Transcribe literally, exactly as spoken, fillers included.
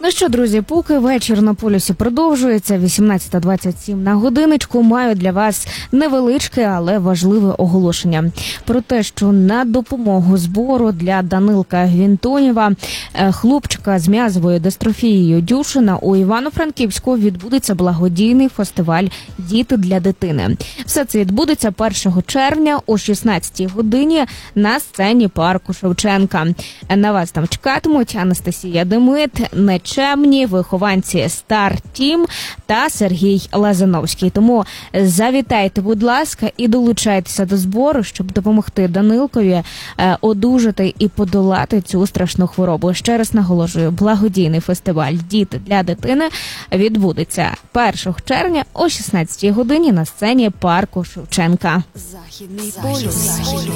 Ну що, друзі, поки вечір на полюсі продовжується, вісімнадцята двадцять сім на годиночку, маю для вас невеличке, але важливе оголошення. Про те, що на допомогу збору для Данилка Гвінтонєва, хлопчика з м'язовою дистрофією Дюшена, у Івано-Франківську відбудеться благодійний фестиваль «Діти для дитини». Все це відбудеться першого червня о шістнадцятій годині на сцені парку Шевченка. На вас там чекатимуть Анастасія Демит, Нечемні, вихованці Стар Тім та Сергій Лазановський. Тому завітайте, будь ласка, і долучайтеся до збору, щоб допомогти Данилкові одужати і подолати цю страшну хворобу. Ще раз наголошую, благодійний фестиваль «Діти для дитини» відбудеться першого червня о шістнадцятій годині на сцені парку Шевченка. Західний полюс.